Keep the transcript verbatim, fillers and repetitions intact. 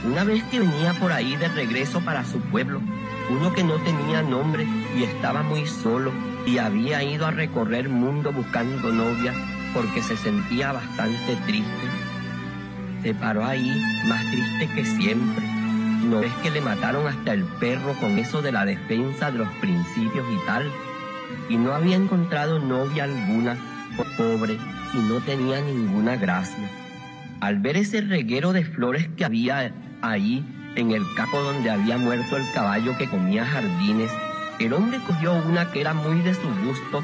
Una vez que venía por ahí de regreso para su pueblo, uno que no tenía nombre y estaba muy solo y había ido a recorrer mundo buscando novia porque se sentía bastante triste, se paró ahí más triste que siempre. ¿No ves que le mataron hasta el perro con eso de la defensa de los principios y tal? Y no había encontrado novia alguna, pobre, y no tenía ninguna gracia. Al ver ese reguero de flores que había ahí en el campo donde había muerto el caballo que comía jardines, el hombre cogió una que era muy de su gusto